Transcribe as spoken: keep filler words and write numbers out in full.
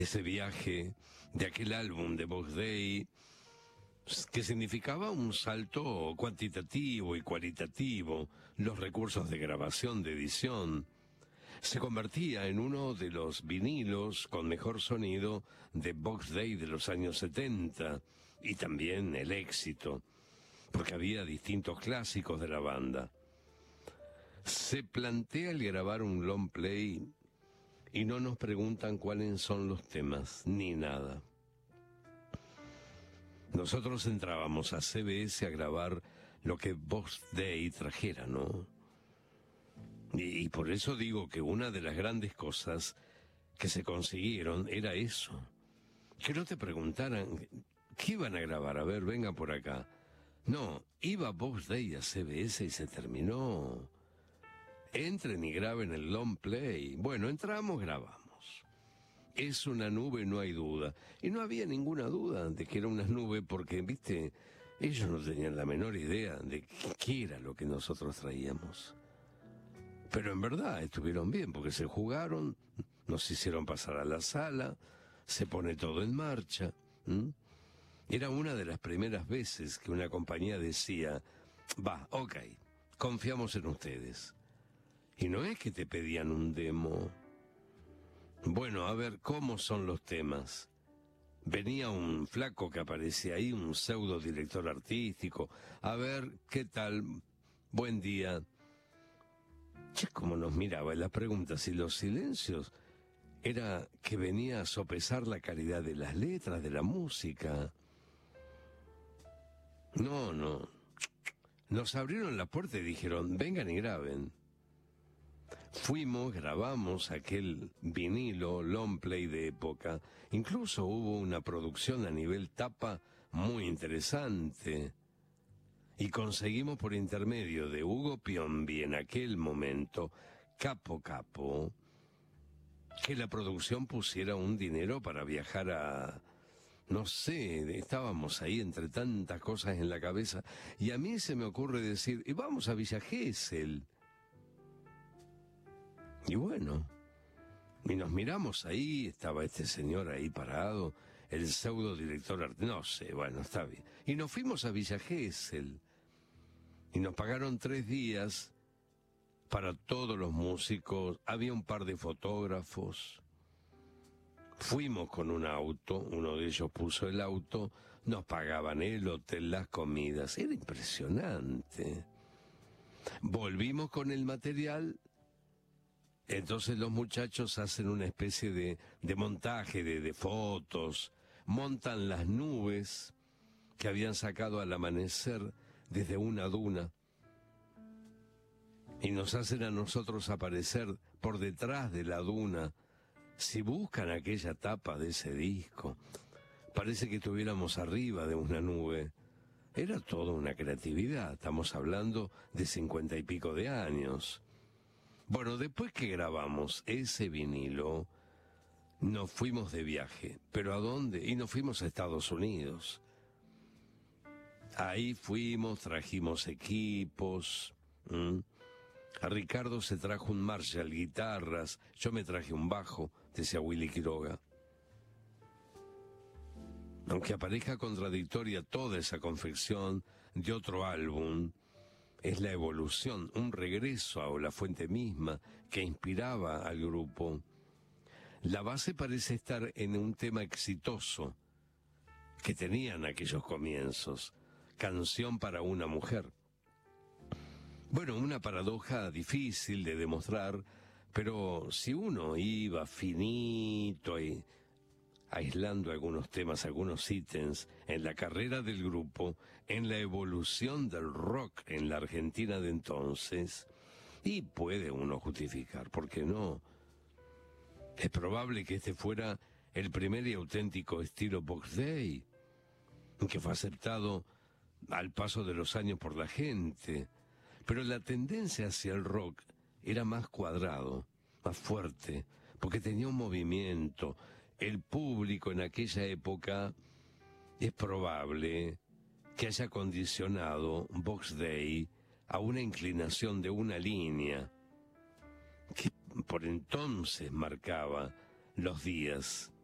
ese viaje de aquel álbum de Box Day, que significaba un salto cuantitativo y cualitativo, los recursos de grabación, de edición, se convertía en uno de los vinilos con mejor sonido de Box Day de los años setenta, y también el éxito, porque había distintos clásicos de la banda. Se plantea el grabar un long play y no nos preguntan cuáles son los temas, ni nada. Nosotros entrábamos a C B S a grabar lo que Box Day trajera, ¿no? Y, y por eso digo que una de las grandes cosas que se consiguieron era eso. Que no te preguntaran, ¿qué iban a grabar? A ver, venga por acá. No, iba Box Day a C B S y se terminó. Entren y graben el long play. Bueno, entramos, grabamos. Es una nube, no hay duda. Y no había ninguna duda de que era una nube porque, viste, ellos no tenían la menor idea de qué era lo que nosotros traíamos. Pero en verdad estuvieron bien porque se jugaron, nos hicieron pasar a la sala, se pone todo en marcha. ¿Mm? Era una de las primeras veces que una compañía decía, va, ok, confiamos en ustedes. Y no es que te pedían un demo. Bueno, a ver, ¿cómo son los temas? Venía un flaco que aparecía ahí, un pseudo director artístico. A ver, ¿qué tal? Buen día. Che, cómo nos miraba en las preguntas y los silencios. Era que venía a sopesar la calidad de las letras, de la música. No, no. Nos abrieron la puerta y dijeron, vengan y graben. Fuimos, grabamos aquel vinilo long play de época. Incluso hubo una producción a nivel tapa muy interesante. Y conseguimos por intermedio de Hugo Piombi en aquel momento, capo capo, que la producción pusiera un dinero para viajar a... No sé, estábamos ahí entre tantas cosas en la cabeza. Y a mí se me ocurre decir, y vamos a Villa Gesell. Y bueno, y nos miramos ahí, estaba este señor ahí parado, el pseudo director art... no sé, bueno, está bien. Y nos fuimos a Villa Gesell, y nos pagaron tres días para todos los músicos, había un par de fotógrafos, fuimos con un auto, uno de ellos puso el auto, nos pagaban el hotel, las comidas, era impresionante. Volvimos con el material. Entonces los muchachos hacen una especie de, de montaje de, de fotos, montan las nubes que habían sacado al amanecer desde una duna y nos hacen a nosotros aparecer por detrás de la duna. Si buscan aquella tapa de ese disco, parece que estuviéramos arriba de una nube. Era toda una creatividad, estamos hablando de cincuenta y pico de años. Bueno, después que grabamos ese vinilo, nos fuimos de viaje. ¿Pero a dónde? Y nos fuimos a Estados Unidos. Ahí fuimos, trajimos equipos. ¿Mm? A Ricardo se trajo un Marshall, guitarras. Yo me traje un bajo, decía Willy Quiroga. Aunque aparezca contradictoria toda esa confección de otro álbum, es la evolución, un regreso a la fuente misma que inspiraba al grupo. La base parece estar en un tema exitoso que tenían aquellos comienzos, Canción para una mujer. Bueno, una paradoja difícil de demostrar, pero si uno iba finito y aislando algunos temas, algunos ítems en la carrera del grupo, en la evolución del rock en la Argentina de entonces, y puede uno justificar, ¿por qué no? Es probable que este fuera el primer y auténtico estilo Box Day, que fue aceptado al paso de los años por la gente, pero la tendencia hacia el rock era más cuadrado, más fuerte, porque tenía un movimiento. El público en aquella época es probable que haya condicionado Box Day a una inclinación de una línea que por entonces marcaba los días.